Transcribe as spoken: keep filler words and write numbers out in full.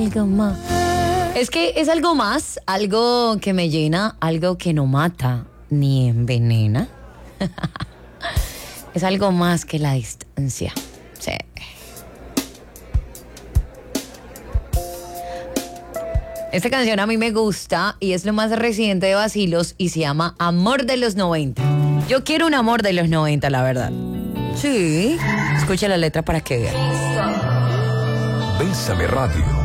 algo más. Es que es algo más, algo que me llena, algo que no mata ni envenena. Es algo más que la distancia. Sí. Esta canción a mí me gusta y es lo más reciente de Vacilos y se llama Amor de los noventa. Yo quiero un amor de los noventa, la verdad. Sí. Escucha la letra para que vean. Bésame Radio.